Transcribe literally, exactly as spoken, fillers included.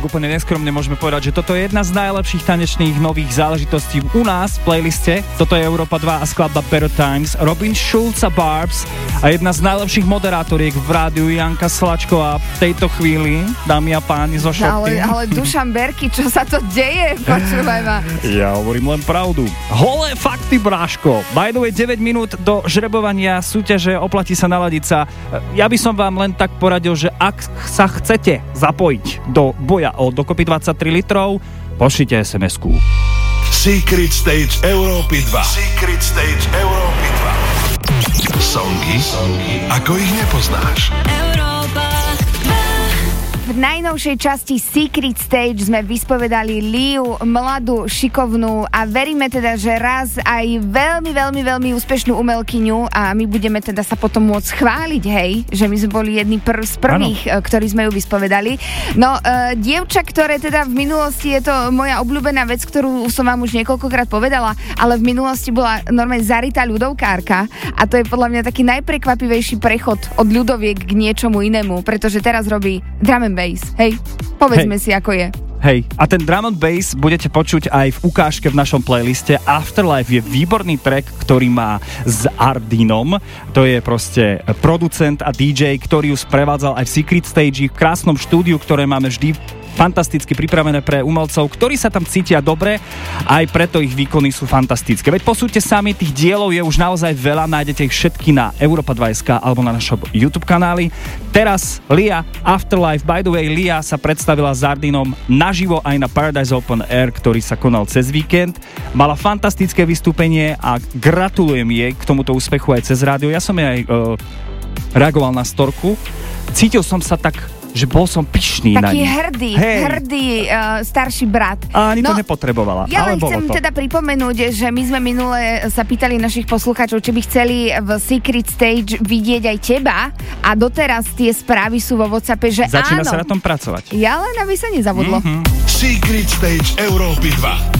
úplne neskromne môžeme povedať, že toto je jedna z najlepších tanečných nových záležitostí u nás v playliste. Toto je Európa dva a skladba Better Times, Robin Schulz a Barbs a jedna z najlepších moderátoriek v rádiu Janka Slačková v tejto chvíli, dámy a páni zo Šopty. Ale, ale Dušan Berky, čo sa to deje? Počúvaj ma. Ja hovorím len pravdu. Holé fakty, bráško. By the way, deväť minút do žrebovania súťaže, oplatí sa naladiť sa. Ja by som vám len tak poradil, že ak sa chcete zapojiť do boja o dokopy dvadsaťtri litrov, pošlite es em esku. Secret Stage Európy dva. Secret Stage Európy dva. Songy, ako ich nepoznáš. V najnovšej časti Secret Stage sme vyspovedali Liu, mladú, šikovnú a veríme teda, že raz aj veľmi, veľmi, veľmi úspešnú umelkyňu a my budeme teda sa potom môcť chváliť, hej, že my sme boli jedni pr- z prvých, ano. Ktorí sme ju vyspovedali. No, uh, dievča, ktoré teda v minulosti, je to moja obľúbená vec, ktorú som vám už niekoľkokrát povedala, ale v minulosti bola normálne zarytá ľudovkárka a to je podľa mňa taký najprekvapivejší prechod od ľudoviek k niečomu inému, pretože teraz robí drum and bass, hej? Povedzme hey. si, ako je. Hej, a ten drum and bass budete počuť aj v ukážke v našom playliste. Afterlife je výborný track, ktorý má s Ardinom. To je proste producent a dý džej, ktorý ju sprevádzal aj v Secret Stage, v krásnom štúdiu, ktoré máme vždy fantasticky pripravené pre umelcov, ktorí sa tam cítia dobre, aj preto ich výkony sú fantastické. Veď posúďte sami, tých dielov je už naozaj veľa, nájdete ich všetky na Europa dva bodka es ká alebo na našom YouTube kanáli. Teraz Lia, Afterlife, by the way, Lia sa predstavila s Ardinom naživo aj na Paradise Open Air, ktorý sa konal cez víkend. Mala fantastické vystúpenie a gratulujem jej k tomuto úspechu aj cez rádio. Ja som jej aj uh, reagoval na storku. Cítil som sa tak, že bol som pyšný na Taký ňu. hrdý, Hej. hrdý uh, starší brat. A ani no, to nepotrebovala. Ja ale len chcem bolo to. teda pripomenúť, že my sme minule sa pýtali našich poslucháčov, či by chceli v Secret Stage vidieť aj teba a doteraz tie správy sú vo WhatsAppe, že Začína áno. sa na tom pracovať. Ja len, aby sa nezabudlo. Mm-hmm. Secret Stage Európy dva.